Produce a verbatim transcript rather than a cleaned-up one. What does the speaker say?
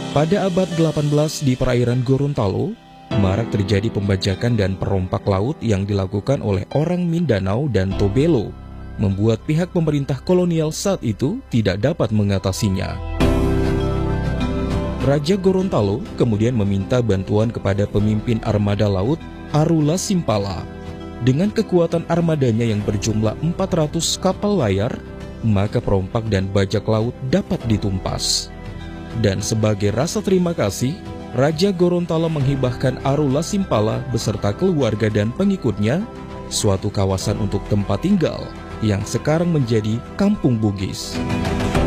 Pada abad delapan belas di perairan Gorontalo, marak terjadi pembajakan dan perompak laut yang dilakukan oleh orang Mindanao dan Tobelo, membuat pihak pemerintah kolonial saat itu tidak dapat mengatasinya. Raja Gorontalo kemudian meminta bantuan kepada pemimpin armada laut Arula Simpala. Dengan kekuatan armadanya yang berjumlah empat ratus kapal layar, maka perompak dan bajak laut dapat ditumpas. Dan sebagai rasa terima kasih, Raja Gorontalo menghibahkan Arula Simpala beserta keluarga dan pengikutnya suatu kawasan untuk tempat tinggal yang sekarang menjadi Kampung Bugis.